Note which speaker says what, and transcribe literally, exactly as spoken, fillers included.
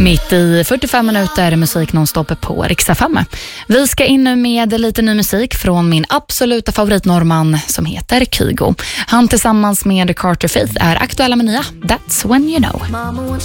Speaker 1: Mitt i fyrtiofem minuter musik nonstop på Rix F M. Vi ska in nu med lite ny musik från min absoluta favoritnorrman som heter Kygo. Han tillsammans med Carter Faith är aktuella med nya That's When You Know.